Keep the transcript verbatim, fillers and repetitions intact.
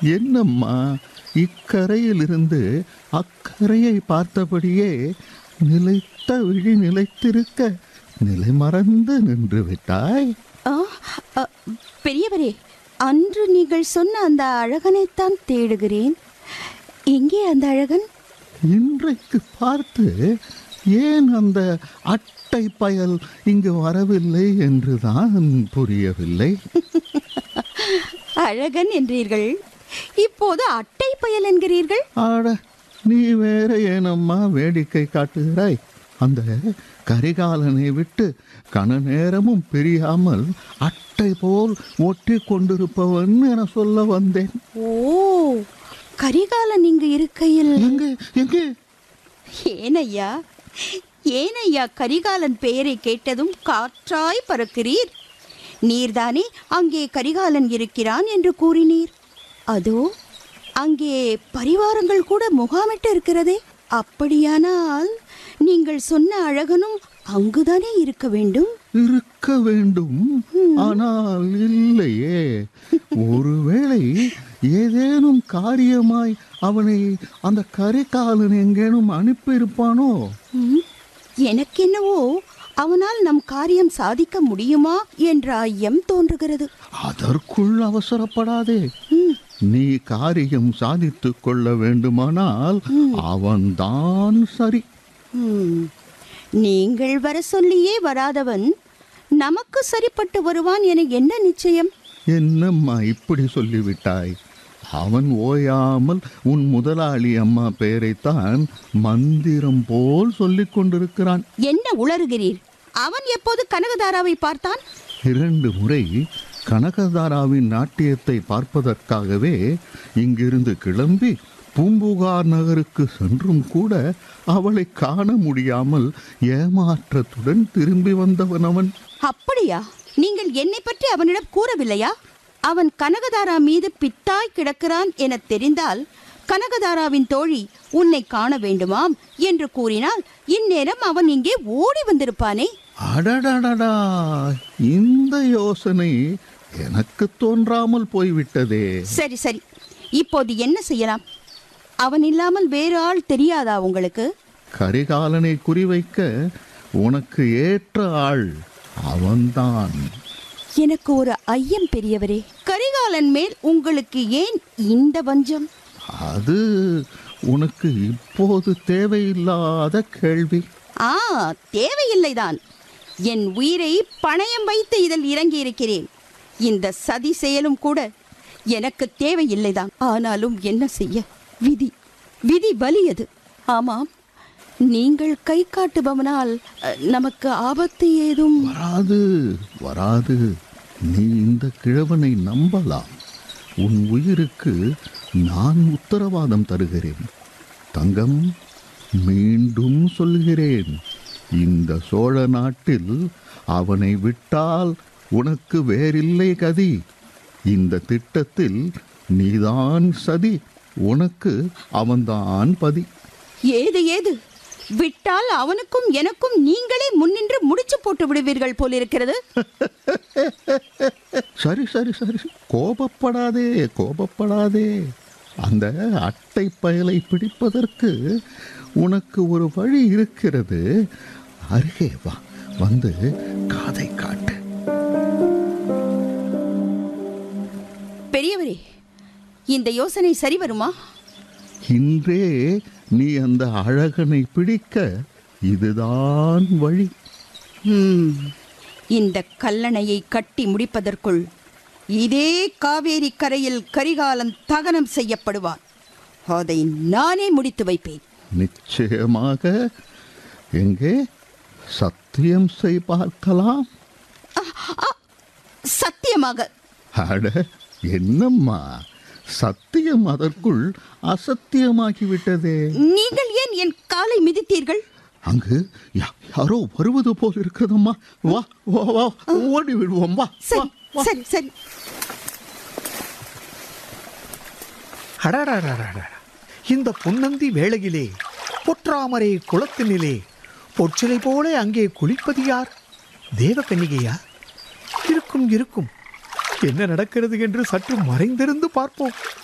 என்னம்மா, இக்கரையிலிருந்து அக்கரையை பார்த்தபடியே நிலைத்த விழி நிலைத்திருக்க நிலை மறந்து நின்று விட்டாய். பெரியவரே, அன்று நீங்கள் சொன்ன அந்த அழகனைத்தான் தேடுகிறேன். எங்கே அந்த அழகன்? இன்றைக்கு பார்த்து ஏன் அந்த அட்டை பயல் இங்கு வரவில்லை என்றுதான் புரியவில்லை. அழகன் என்றீர்கள், இப்போது அட்டை பயல் என்கிறீர்கள். ஆட, நீ வேற ஏனம்மா வேடிக்கை காட்டுகிறாய்? அந்த கரிகாலனை விட்டு கன நேரமும் பிரியாமல் அட்டை போல் ஒட்டி கொண்டிருப்பவன் என சொல்ல வந்தேன். ஓ, கரிகாலன் இங்கு இருக்கையில் எங்கே எங்கே? ஏனையா ஏனையா கரிகாலன் பெயரை கேட்டதும் காற்றாய் பறக்கிறீர்? நீர்தானே அங்கே கரிகாலன் இருக்கிறான் என்று கூறினீர். அதோ அங்கே பரிவாரங்கள் கூட முகாமிட்டு இருக்கிறதே. அப்படியானால் நீங்கள் சொன்ன அழகனும் அங்குதானே இருக்க வேண்டும். இருக்க வேண்டும், ஆனால் இல்லையே. ஒருவேளை ஏதேனும் காரியமாய் அவனை அந்த கரிகாலன் எங்கேனும் அனுப்பியிருப்பானோ? எனக்கென்னவோ அவனால் நம் காரியம் சாதிக்க முடியுமா என்ற ஐயம் தோன்றுகிறது. அதற்குள் அவசரப்படாதே. நீ காரியம் சாதித்து கொள்ள வேண்டுமானால் அவன்தான் சரி. நீங்கள் வர சொல்லியே வராதவன் நமக்கு சரிப்பட்டு வருவான் என என்ன நிச்சயம்? என்னம்மா இப்படி சொல்லிவிட்டாய்? அவன் ஓயாமல் உன் முதலாளி அம்மா பெயரைத்தான் மந்திரம் போல் சொல்லிக் கொண்டிருக்கிறான். என்ன உளறுகிறீர்? அவன் எப்போது கனகதாராவை பார்த்தான்? இரண்டு முறை கனகதாராவின் நாட்டியத்தை பார்ப்பதற்காகவே இங்கிருந்து கிளம்பி பூம்புகார் நகருக்கு சென்றும் கூட அவளை காண முடியாமல் ஏமாற்றத்துடன் திரும்பி வந்தவன் அவன். அப்படியா? நீங்கள் என்னை பற்றி அவனிடம் கூறவில்லையா? அவன் கனகதாரா மீது பித்தாய் கிடக்கிறான் என தெரிந்தால் கனகதாராவின் தோழி உன்னை காண வேண்டுமாம் என்று கூறினால் இந்நேரம் அவன் இங்கே ஓடி வந்திருப்பானே. அடடடடா, இந்த யோசனை எனக்கு தோன்றாமல் போய்விட்டதே. சரி சரி, இப்போது என்ன செய்யலாம்? அவன் இல்லாமல் வேறு ஆள் தெரியாதா உங்களுக்கு? கரிகாலனை குறிவைக்க உனக்கு ஏற்ற ஆள் அவன்தான். எனக்கு ஒரு ஐயம் பெரியவரே. கரிகாலன் மேல் உங்களுக்கு ஏன் இந்த வஞ்சம்? அது உனக்கு இப்போது தேவையில்லாத கேள்வி. ஆ, தேவையில்லைதான். என் உயிரை பணயம் வைத்து இதில் இறங்கி இருக்கிறேன். இந்த சதி செயலும் கூட எனக்கு தேவையில்லைதான். ஆனாலும் என்ன செய்ய? விதி விதி வலியது. ஆமாம், நீங்கள் கை காட்டுபவனால் நமக்கு ஆபத்து ஏதும் வராது வராது. நீ இந்த கிழவனை நம்பலாம். உன் உயிருக்கு நான் உத்தரவாதம் தருகிறேன். தங்கம், மீண்டும் சொல்கிறேன், இந்த சோழ நாட்டில் அவனை விட்டால் உனக்கு வேறில்லை கதி. இந்த திட்டத்தில் நீதான் சதி, உனக்கு அவன்தான் பதி. ஏது ஏது விட்டால் அவனுக்கும் எனக்கும் நீங்களே முன்னின்று முடிச்சு போட்டு விடுவீர்கள் போலிருக்கிறது. சரி சரி சரி, கோபப்படாதே கோபப்படாதே. அந்த அட்டை பயலை பிடிப்பதற்கு உனக்கு ஒரு வழி இருக்கிறது. அருகே வா, வந்து காதை காட்டு. பெரியவரே, இந்த யோசனை சரி வருமா? இன்றே நீ அந்த அழகனை பிடிக்க இதுதான் வழி. இந்த கல்லணையை கட்டி முடிப்பதற்குள் இதே காவேரி கரையில் கரிகாலன் தகனம் செய்யப்படுவான். அதை நானே முடித்து வைப்பேன். நிச்சயமாக. எங்கே? சத்தியம் செய் பார்க்கலாம். சத்தியமாக? அட, என்னம்மா சத்தியம் அதற்குள் அசத்தியமாகிவிட்டதே. நீங்கள் ஏன் என் காலை மிதித்தீர்கள்? அங்கு யாரோ வருவது போல் இருக்கிறதம்மா. வா வா வா, ஓடி விடுவோம். வா சரி சரி. அடடடடட, இந்த பொன்னந்தி வேளையிலே பொற்றாமரை குளத்தினிலே பொற்சிலை போல அங்கே குளிப்பது யார்? தேவகன்னிகையா? இருக்கும் இருக்கும். என்ன நடக்கிறது என்று சற்று மறைந்திருந்து பார்ப்போம்.